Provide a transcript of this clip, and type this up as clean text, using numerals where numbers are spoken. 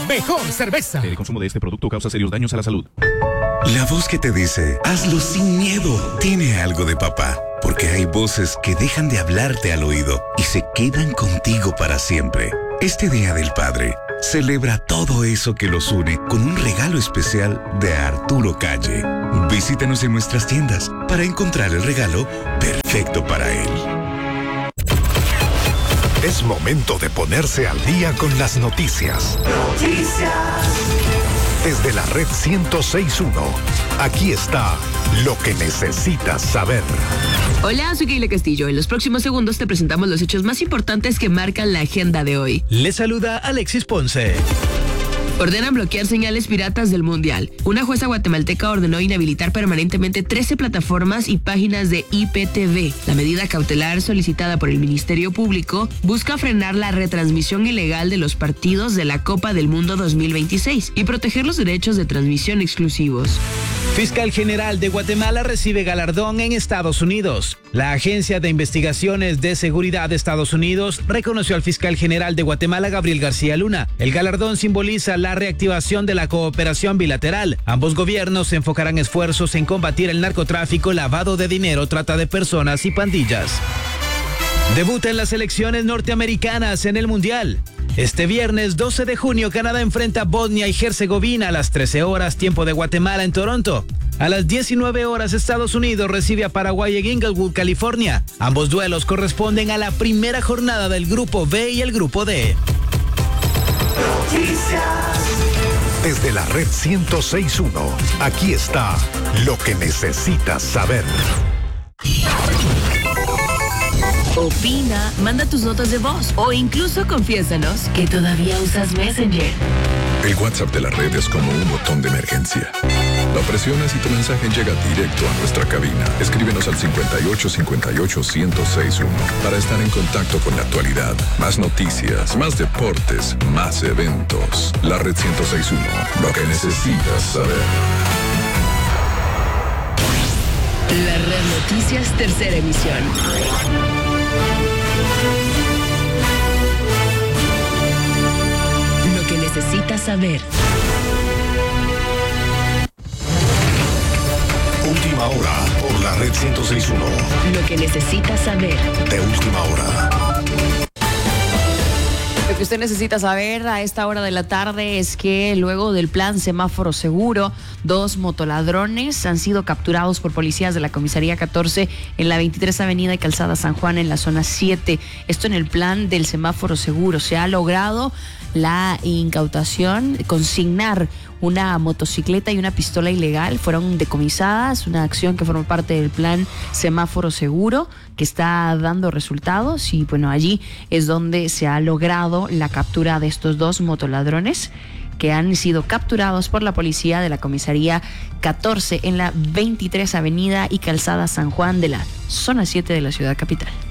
mejor cerveza. El consumo de este producto causa serios daños a la salud. La voz que te dice, hazlo sin miedo, tiene algo de papá. Porque hay voces que dejan de hablarte al oído y se quedan contigo para siempre. Este Día del Padre, celebra todo eso que los une con un regalo especial de Arturo Calle. Visítanos en nuestras tiendas para encontrar el regalo perfecto para él. Es momento de ponerse al día con las noticias. Desde la red 106.1, aquí está lo que necesitas saber. Hola, soy Keila Castillo. En los próximos segundos te presentamos los hechos más importantes que marcan la agenda de hoy. Le saluda Alexis Ponce. Ordenan bloquear señales piratas del Mundial. Una jueza guatemalteca ordenó inhabilitar permanentemente 13 plataformas y páginas de IPTV. La medida cautelar solicitada por el Ministerio Público busca frenar la retransmisión ilegal de los partidos de la Copa del Mundo 2026 y proteger los derechos de transmisión exclusivos. Fiscal General de Guatemala recibe galardón en Estados Unidos. La Agencia de Investigaciones de Seguridad de Estados Unidos reconoció al Fiscal General de Guatemala, Gabriel García Luna. El galardón simboliza la reactivación de la cooperación bilateral. Ambos gobiernos enfocarán esfuerzos en combatir el narcotráfico, lavado de dinero, trata de personas y pandillas. Debutan las selecciones norteamericanas en el Mundial. Este viernes 12 de junio, Canadá enfrenta a Bosnia y Herzegovina a las 13 horas, tiempo de Guatemala en Toronto. A las 19 horas, Estados Unidos recibe a Paraguay en Inglewood, California. Ambos duelos corresponden a la primera jornada del Grupo B y el Grupo D. Desde la red 106.1, aquí está lo que necesitas saber. Opina, manda tus notas de voz o incluso confiésanos que todavía usas Messenger. El WhatsApp de la red es como un botón de emergencia. Lo presionas y tu mensaje llega directo a nuestra cabina. Escríbenos al 5858-1061 para estar en contacto con la actualidad. Más noticias, más deportes, más eventos. La red 106.1, lo que necesitas saber. La Red Noticias, tercera emisión. Lo que necesitas saber. Última hora por la red 106.1. Lo que necesitas saber. De última hora. Lo que usted necesita saber a esta hora de la tarde es que luego del plan semáforo seguro, 2 motoladrones han sido capturados por policías de la comisaría 14 en la 23 Avenida y Calzada San Juan en la zona 7. Esto en el plan del semáforo seguro. Se ha logrado la incautación, consignar una motocicleta y una pistola ilegal. Fueron decomisadas, una acción que forma parte del plan semáforo seguro que está dando resultados y bueno, allí es donde se ha logrado la captura de estos 2 motoladrones que han sido capturados por la policía de la comisaría 14 en la 23 Avenida y Calzada San Juan de la zona 7 de la ciudad capital.